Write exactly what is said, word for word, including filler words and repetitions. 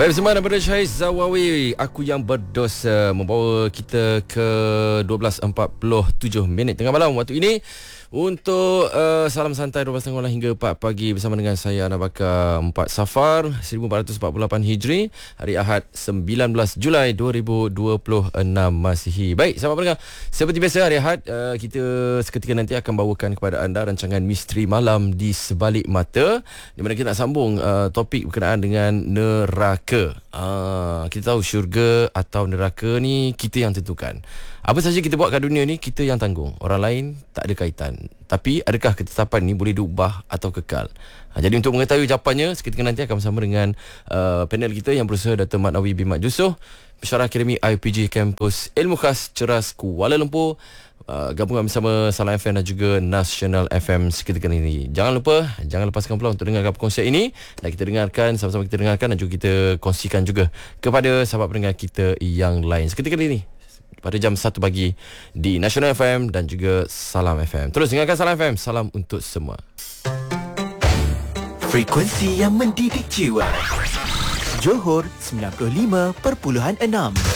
Baik, bersama daripada Syahid Zawawi, aku yang berdosa, membawa kita ke dua belas empat puluh tujuh minit tengah malam waktu ini untuk uh, salam santai dua belas tiga puluh hingga empat pagi bersama dengan saya Ana Bakar. empat Safar seribu empat ratus empat puluh lapan Hijri, hari Ahad sembilan belas Julai dua ribu dua puluh enam Masihi. Baik, sahabat pendengar, seperti biasa hari Ahad uh, kita seketika nanti akan bawakan kepada anda rancangan Misteri Malam di Sebalik Mata, di mana kita nak sambung uh, topik berkenaan dengan neraka. Uh, kita tahu syurga atau neraka ni kita yang tentukan. Apa saja kita buat kat dunia ni kita yang tanggung. Orang lain tak ada kaitan. Tapi adakah ketetapan ni boleh diubah atau kekal? Ha, jadi untuk mengetahui jawapannya, seketika nanti akan bersama dengan uh, panel kita yang berusaha Dato' Mat Nawi bin Mat Yusof, Pensyarah Akademi I P G Kampus Ilmu Khas Ceras Kuala Lumpur, uh, gabungan bersama Salam F M dan juga National F M seketika ini. Jangan lupa, jangan lepaskan peluang untuk dengarkan perkongsian ini, dan kita dengarkan, sama-sama kita dengarkan dan juga kita kongsikan juga kepada sahabat pendengar kita yang lain seketika ini pada jam satu pagi di National F M dan juga Salam F M. Terus dengarkan Salam F M, salam untuk semua. Frekuensi yang mendidik jiwa. Johor sembilan puluh lima perpuluhan enam.